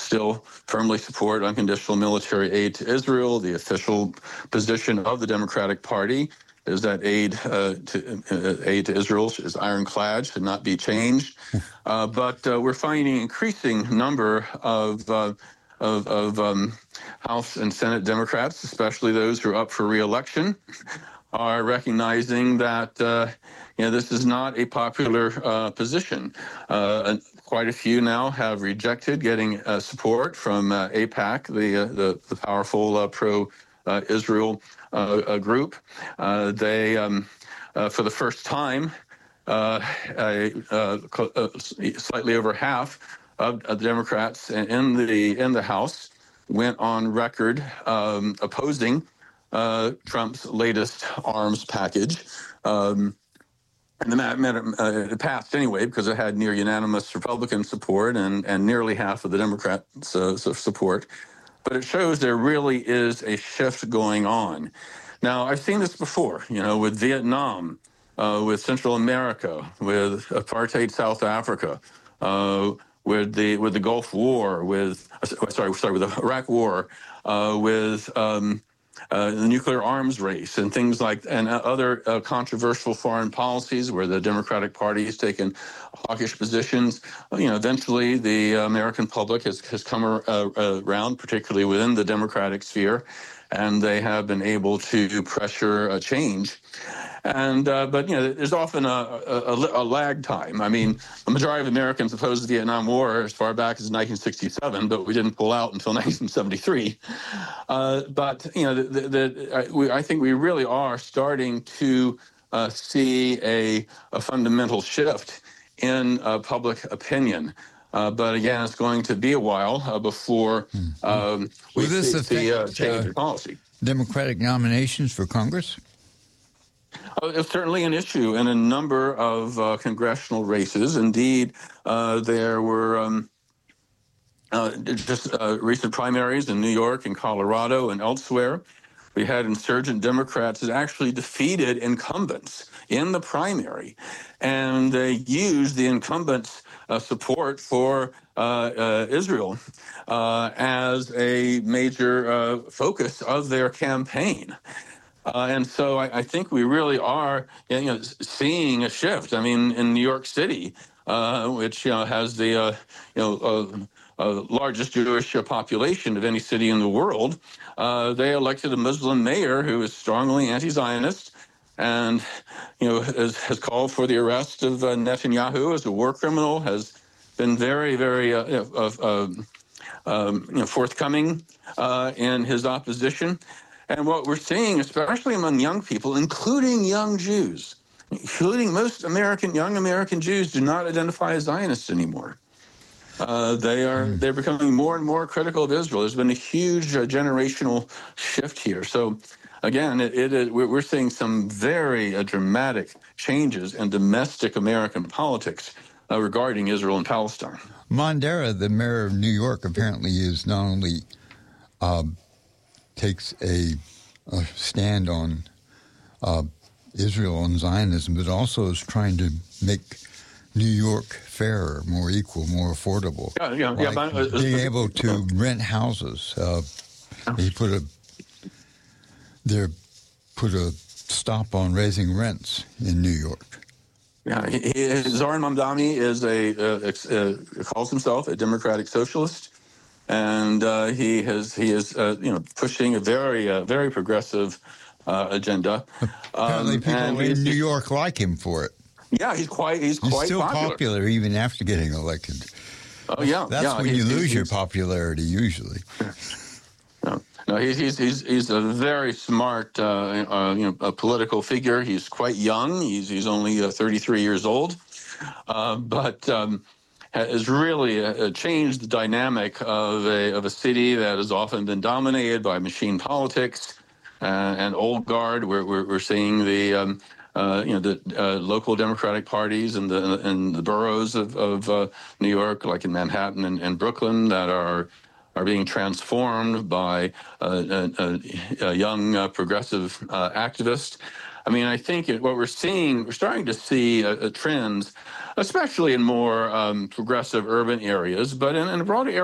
still firmly support unconditional military aid to Israel. The official position of the Democratic Party is that aid to Israel is ironclad, should not be changed. But we're finding an increasing number of House and Senate Democrats, especially those who are up for re-election, are recognizing that this is not a popular position. Quite a few now have rejected getting support from AIPAC, the powerful pro-Israel group. They, for the first time, slightly over half of the Democrats in the House went on record opposing Trump's latest arms package. And it passed anyway because it had near unanimous Republican support and nearly half of the Democrats' support. But it shows there really is a shift going on. Now, I've seen this before, with Vietnam, with Central America, with apartheid South Africa, with the Gulf War, with the Iraq War, with the nuclear arms race and things like, and other controversial foreign policies where the Democratic Party has taken hawkish positions. Eventually the American public has come around, particularly within the Democratic sphere, and they have been able to pressure a change. And but there's often a lag time. I mean, the majority of Americans opposed the Vietnam War as far back as 1967, but we didn't pull out until 1973. But I think we really are starting to see a fundamental shift in public opinion. But again, it's going to be a while before we see a change in policy. Democratic nominations for Congress? It's certainly an issue in a number of congressional races. Indeed, there were just recent primaries in New York and Colorado and elsewhere. We had insurgent Democrats that actually defeated incumbents in the primary, and they used the incumbents' support for Israel as a major focus of their campaign. And so I think we really are, seeing a shift. I mean, in New York City, which has the largest Jewish population of any city in the world, they elected a Muslim mayor who is strongly anti-Zionist, and has called for the arrest of Netanyahu as a war criminal. Has been very, very forthcoming in his opposition. And what we're seeing, especially among young people, including young Jews, including most young American Jews, do not identify as Zionists anymore. They're becoming more and more critical of Israel. There's been a huge generational shift here. So, again, we're seeing some very dramatic changes in domestic American politics regarding Israel and Palestine. Mondera, the mayor of New York, apparently is not only takes a stand on Israel and Zionism, but also is trying to make New York fairer, more equal, more affordable. Being able to rent houses. He put a stop on raising rents in New York. Yeah, Zohran Mamdani calls himself a democratic socialist. And he is pushing a very progressive agenda. Apparently, people in New York like him for it. Yeah, he's still popular even after getting elected. Oh yeah, that's when you lose your popularity usually. No, he's a very smart a political figure. He's quite young. He's only 33 years old, but has really changed the dynamic of a city that has often been dominated by machine politics and old guard. We're seeing the local Democratic parties and the boroughs of New York, like in Manhattan and Brooklyn, that are being transformed by a young progressive activist. I mean, I think what we're starting to see trends, especially in more progressive urban areas, but in a broader area.